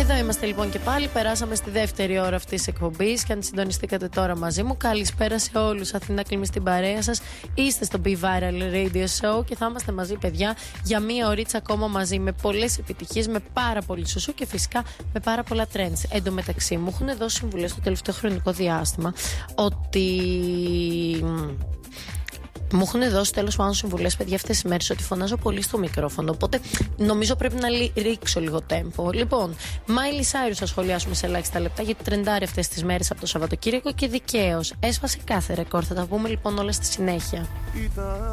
Εδώ είμαστε λοιπόν και πάλι. Περάσαμε στη δεύτερη ώρα αυτής της εκπομπής. Και αν συντονιστήκατε τώρα μαζί μου, καλησπέρα σε όλους. Αθηνά Κλίμη στην παρέα σας. Είστε στο Be Viral Radio Show και θα είμαστε μαζί, παιδιά, για μία ωρίτσα ακόμα μαζί. Με πολλές επιτυχίες, με πάρα πολύ σωσού και φυσικά με πάρα πολλά trends. Εν τω μεταξύ, μου έχουν δώσει συμβουλές στο τελευταίο χρονικό διάστημα ότι. Μου έχουν δώσει τέλος πάντων συμβουλές, παιδιά, αυτές τις μέρες ότι φωνάζω πολύ στο μικρόφωνο. Οπότε νομίζω πρέπει να ρίξω λίγο τέμπο. Λοιπόν, Miley Cyrus θα σχολιάσουμε σε ελάχιστα λεπτά γιατί τρεντάρει αυτές τις μέρες από το Σαββατοκύριακο και δικαίως. Έσπασε κάθε ρεκόρ. Θα τα πούμε λοιπόν όλα στη συνέχεια.